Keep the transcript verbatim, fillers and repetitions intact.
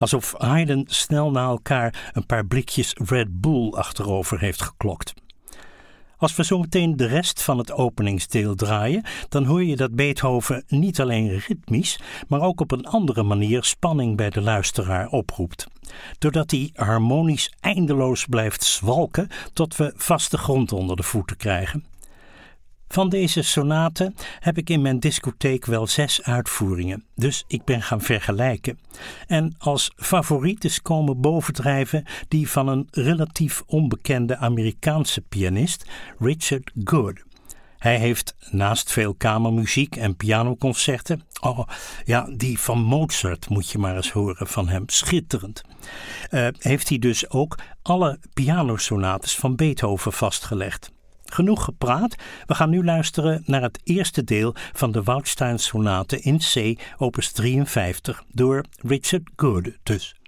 Alsof Haydn snel na elkaar een paar blikjes Red Bull achterover heeft geklokt. Als we zo meteen de rest van het openingsdeel draaien, dan hoor je dat Beethoven niet alleen ritmisch, maar ook op een andere manier spanning bij de luisteraar oproept. Doordat hij harmonisch eindeloos blijft zwalken tot we vaste grond onder de voeten krijgen. Van deze sonaten heb ik in mijn discotheek wel zes uitvoeringen, dus ik ben gaan vergelijken. En als favoriet is komen bovendrijven die van een relatief onbekende Amerikaanse pianist, Richard Good. Hij heeft naast veel kamermuziek en pianoconcerten, oh ja, die van Mozart moet je maar eens horen van hem, schitterend. Uh, heeft hij dus ook alle pianosonates van Beethoven vastgelegd. Genoeg gepraat, we gaan nu luisteren naar het eerste deel van de Waldstein-sonate in C, opus drieënvijftig, door Richard Good dus.